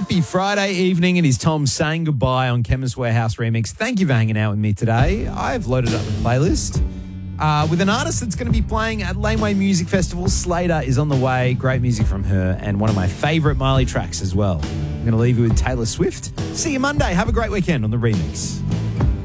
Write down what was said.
Happy Friday evening. It is Tom saying goodbye on Chemist Warehouse Remix. Thank you for hanging out with me today. I've loaded up the playlist with an artist that's going to be playing at Laneway Music Festival. Slater is on the way. Great music from her and one of my favourite Miley tracks as well. I'm going to leave you with Taylor Swift. See you Monday. Have a great weekend on The Remix.